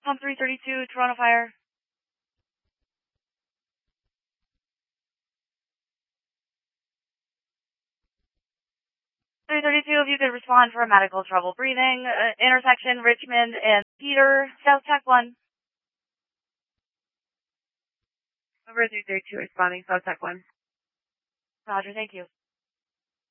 Pump 332, Toronto Fire. 332, if you could respond for a medical trouble breathing, intersection Richmond and Peter, South Tech 1. Over 332, responding, South Tech 1. Roger, thank you.